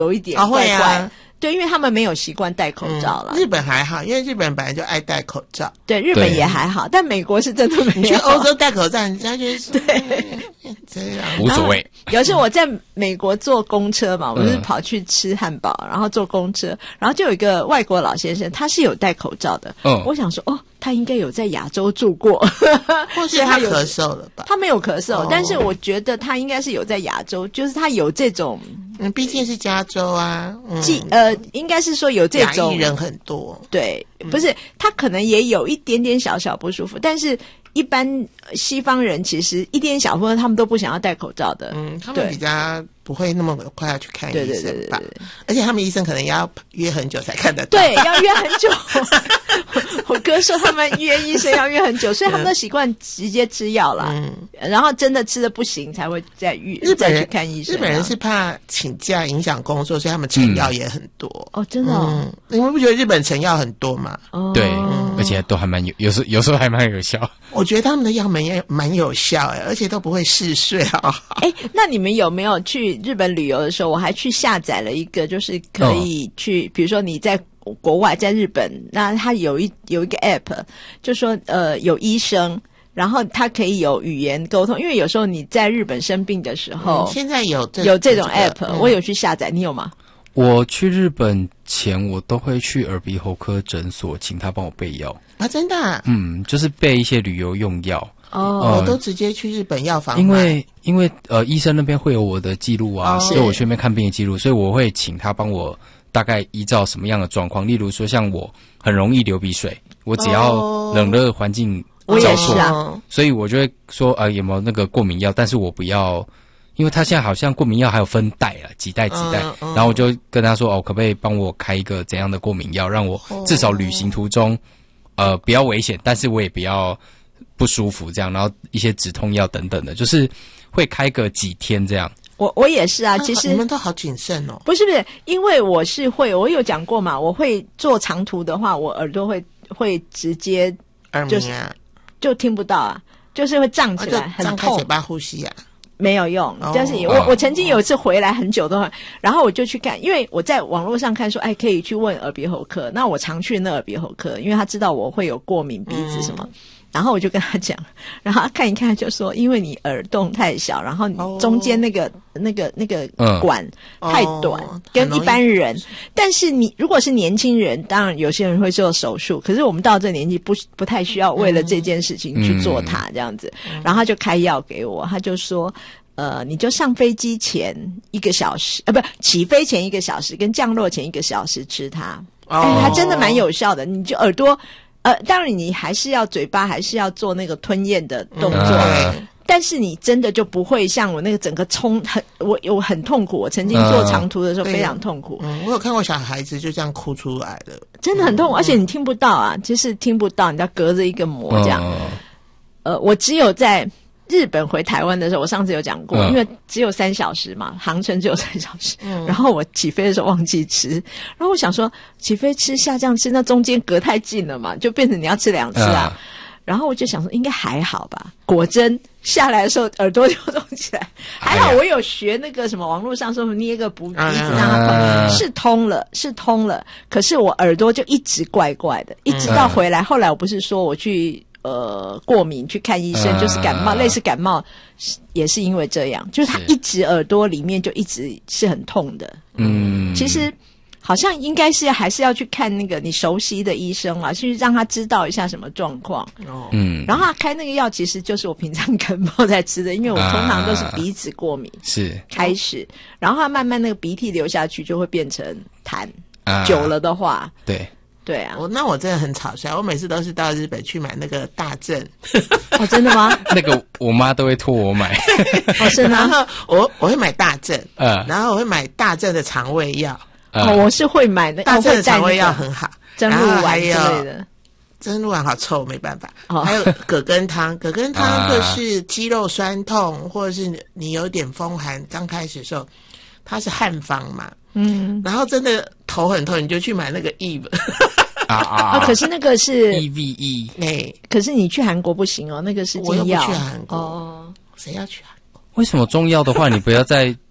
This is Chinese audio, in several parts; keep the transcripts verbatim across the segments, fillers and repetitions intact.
有一点怪怪、 哦、会啊， 对，因为他们没有习惯戴口罩了、 嗯。日本还好，因为日本本来就爱戴口罩。 对，日本也还好，但美国是真的没有。 你去欧洲戴口罩，人家就是对这样无所谓。 有一次我在美国坐公车嘛，我们是跑去吃汉堡，嗯、然后坐公车，然后就有一个外国老先生，他是有戴口罩的。嗯，我想说，哦，他应该有在亚洲住过， 或是他咳嗽了吧？ 他没有咳嗽、 哦， 但是我觉得他应该是有在亚洲，就是他有这种。 嗯，毕竟是加州啊，嗯， 呃，应该是说有这种亚裔人很多， 对，不是、嗯、他可能也有一点点小小不舒服，但是一般西方人其实一点小不舒服他们都不想要戴口罩的， 嗯，他们比较不会那么快要去看医生吧， 对对对对对， 而且他们医生可能也要约很久才看得到， 对，要约很久。我哥说他们约医生要约很久，所以他们都习惯直接吃药啦，嗯，然后真的吃的不行才会再预日本人再去看医生。 日本人是怕请假影响工作，所以他们成药也很多。 嗯、哦，真的、哦， 嗯，你们不觉得日本成药很多吗？ 哦，对，嗯、而且都还蛮有，有时有时候还蛮有效。 我觉得他们的药蛮蛮有效哎，而且都不会嗜睡啊。 哎，那你们有没有去日本旅游的时候，我还去下载了一个，就是可以去，哦、比如说你在国外，在日本，那他有一有一个 app， 就说呃有医生。然后他可以有语言沟通，因为有时候你在日本生病的时候， 嗯、现在有这有这种 app，、 这个嗯、 我有去下载，你有吗？ 我去日本前，我都会去耳鼻喉科诊所，请他帮我备药啊，真的、啊？ 嗯，就是备一些旅游用药。 哦， 呃、我都直接去日本药房买， 因为因为呃，医生那边会有我的记录啊，就、哦、我去那边看病的记录，所以我会请他帮我大概依照什么样的状况，例如说像我很容易流鼻水，我只要冷热环境。 我也是啊， 所以我就会说，呃，有没有那个过敏药？但是我不要，因为他现在好像过敏药还有分袋啊，几袋几袋，嗯嗯、然后我就跟他说，哦，可不可以帮我开一个怎样的过敏药，让我至少旅行途中，呃，不要危险，但是我也不要不舒服这样，然后一些止痛药等等的，就是会开个几天这样。 我我也是啊，其实你们都好谨慎哦。 不是不是，因为我是会，我有讲过嘛，我会做长途的话，我耳朵会会直接就是。 耳鸣啊就听不到啊，就是会胀起来， 啊、 很痛。 张开嘴巴呼吸啊， 没有用。 哦、 就是我、哦、我曾经有一次回来很久的，然后我就去看，因为我在网络上看说，哎，可以去问耳鼻喉科。那我常去那耳鼻喉科，因为他知道我会有过敏鼻子什么。嗯然后我就跟他讲，然后他看一看就说，因为你耳洞太小，然后你中间那个、哦、那个那个管太短，嗯、跟一般人。但是你如果是年轻人，当然有些人会做手术，可是我们到这个年纪不不太需要为了这件事情去做它、嗯、这样子。然后他就开药给我，他就说。呃，你就上飞机前一个小时，呃，不，起飞前一个小时跟降落前一个小时吃它，哎、 哦， 它真的蛮有效的。你就耳朵。呃，当然你还是要嘴巴还是要做那个吞咽的动作，嗯、但是你真的就不会像我那个整个冲很我我很痛苦。我曾经做长途的时候非常痛苦。 嗯，我有看过小孩子就这样哭出来的， 真的很痛苦，嗯、而且你听不到啊，就是听不到，你要隔着一个膜这样。嗯、呃，我只有在日本回台湾的时候，我上次有讲过，嗯、因为只有三小时嘛，航程只有三小时。嗯、然后我起飞的时候忘记吃，然后我想说起飞吃下降吃，那中间隔太近了嘛，就变成你要吃两次啊。嗯、然后我就想说应该还好吧，果真下来的时候耳朵就动起来，还好我有学那个什么网络上说捏个鼻鼻子让它通，嗯、是通了是通了，可是我耳朵就一直怪怪的，一直到回来。嗯、后来我不是说我去。呃，过敏去看医生，就是感冒，呃、类似感冒，也是因为这样，就是他一直耳朵里面就一直是很痛的。嗯，其实好像应该是还是要去看那个你熟悉的医生啦，去让他知道一下什么状况。哦，嗯，然后他开那个药其实就是我平常感冒在吃的，因为我通常都是鼻子过敏，是、呃、开始，然后他慢慢那个鼻涕流下去就会变成痰，呃、久了的话， 对。 对啊， 我那我真的很嘲笑，我每次都是到日本去买那个大正。 哦，真的吗？ 那个我妈都会托我买。 哦，是吗？ 然后我我会买大正，嗯，然后我会买大正的肠胃药。 哦，我是会买的， 大正的肠胃药很好， 真露丸之类的。 真露丸好臭，没办法。哦，还有葛根汤，葛根汤就是肌肉酸痛，或者是你有点风寒，刚开始的时候，它是汉方嘛。嗯，然后真的头很痛，你就去买那个 Eve 啊啊！ 可是那个是 E V E， 哎， 可是你去韩国不行哦，那个是中药。 我又不去韩国，哦，谁要去韩国？ 为什么中药的话，你不要在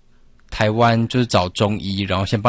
台湾就是找中医，然后先帮